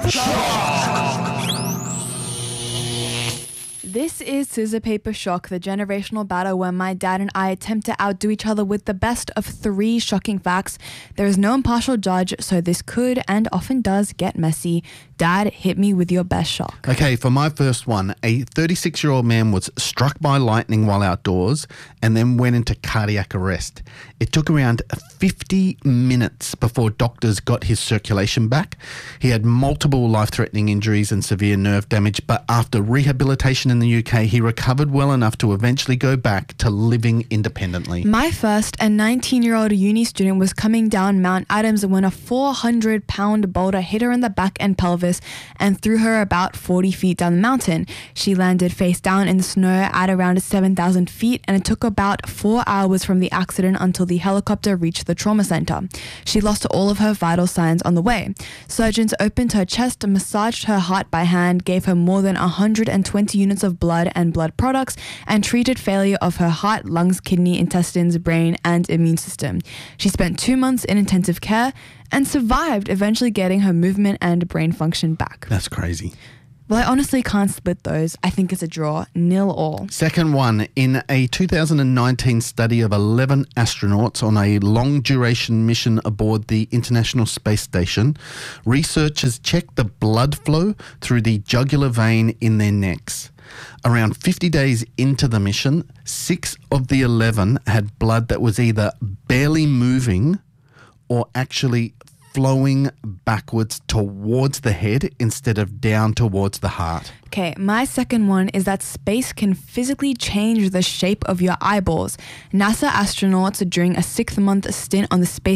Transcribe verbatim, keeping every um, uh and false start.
This is Scissor Paper Shock, the generational battle where my dad and I attempt to outdo each other with the best of three shocking facts. There is no impartial judge, so this could and often does get messy. Dad, hit me with your best shock. Okay, for my first one, a thirty-six-year-old man was struck by lightning while outdoors and then went into cardiac arrest. It took around fifty minutes before doctors got his circulation back. He had multiple life-threatening injuries and severe nerve damage, but after rehabilitation in the U K, he recovered well enough to eventually go back to living independently. My first, a nineteen-year-old uni student was coming down Mount Adams when a four hundred pound boulder hit her in the back and pelvis and threw her about forty feet down the mountain. She landed face down in the snow at around seven thousand feet, and it took about four hours from the accident until the helicopter reached the trauma center. She lost all of her vital signs on the way. Surgeons opened her chest, massaged her heart by hand, gave her more than one hundred twenty units of blood and blood products, and treated failure of her heart, lungs, kidney, intestines, brain, and immune system. She spent two months in intensive care and survived, eventually getting her movement and brain function back. That's crazy. Well, I honestly can't split those. I think it's a draw, nil all. Second one, in a two thousand nineteen study of eleven astronauts on a long-duration mission aboard the International Space Station, researchers checked the blood flow through the jugular vein in their necks. Around fifty days into the mission, six of the eleven had blood that was either barely moving or actually flowing backwards towards the head instead of down towards the heart. Okay, my second one is that space can physically change the shape of your eyeballs. NASA astronauts during a six-month stint on the space